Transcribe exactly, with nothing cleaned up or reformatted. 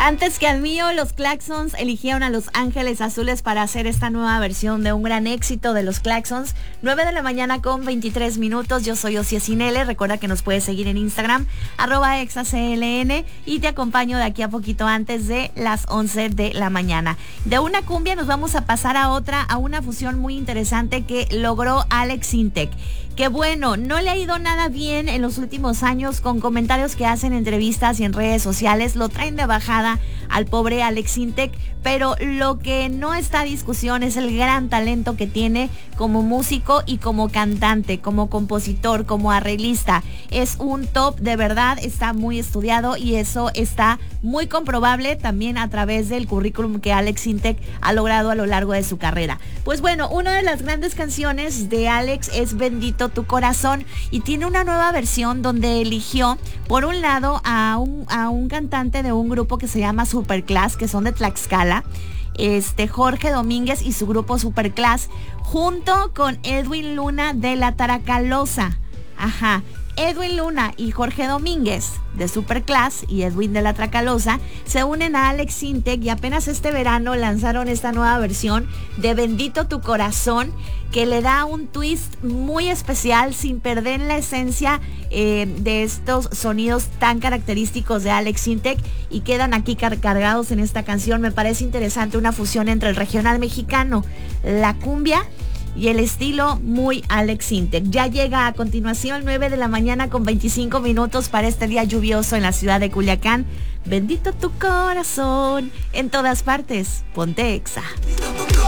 Antes que al mío, los Claxons eligieron a Los Ángeles Azules para hacer esta nueva versión de un gran éxito de los Claxons. nueve de la mañana con veintitrés minutos. Yo soy Osia Cinele. Recuerda que nos puedes seguir en Instagram, arroba exacln, y te acompaño de aquí a poquito antes de las once de la mañana. De una cumbia nos vamos a pasar a otra, a una fusión muy interesante que logró Alex Sintek. Que bueno, no le ha ido nada bien en los últimos años con comentarios que hacen en entrevistas y en redes sociales. Lo traen de bajada al pobre Alex Sintek, pero lo que no está a discusión es el gran talento que tiene como músico y como cantante, como compositor, como arreglista. Es un top, de verdad, está muy estudiado y eso está muy comprobable también a través del currículum que Alex Sintek ha logrado a lo largo de su carrera. Pues bueno, una de las grandes canciones de Alex es Bendito Tu Corazón, y tiene una nueva versión donde eligió por un lado a un, a un cantante de un grupo que se llama Superclass, que son de Tlaxcala, este Jorge Domínguez y su grupo Superclass, junto con Edwin Luna de La Tracalosa. Ajá. Edwin Luna y Jorge Domínguez de Superclass y Edwin de La Tracalosa se unen a Alex Sintek y apenas este verano lanzaron esta nueva versión de Bendito Tu Corazón, que le da un twist muy especial sin perder la esencia eh, de estos sonidos tan característicos de Alex Sintek, y quedan aquí car- cargados en esta canción. Me parece interesante una fusión entre el regional mexicano, la cumbia y el estilo muy Alex Sintek. Ya llega a continuación nueve de la mañana con veinticinco minutos para este día lluvioso en la ciudad de Culiacán. Bendito tu corazón, en todas partes, ponte Exa.